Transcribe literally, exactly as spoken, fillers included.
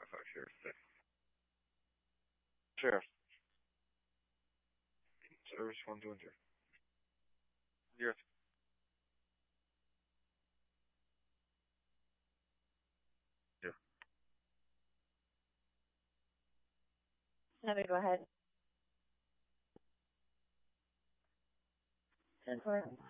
Sheriff. Service one two one two. Yes. Yeah. Never go ahead. ten four.